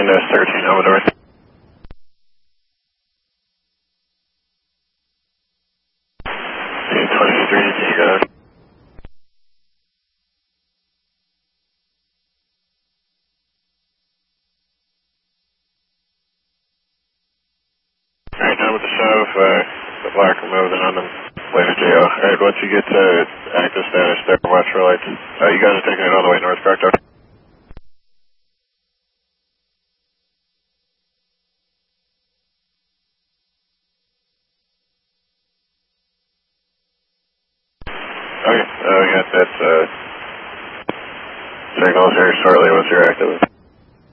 13, Amador. 23, you got it. Alright, now with the shove, the block removed and on the way to jail. Alright, once you get to active status there, watch for lights. You guys are taking it all the way north, correct? Okay, we got that signals here shortly once you're active.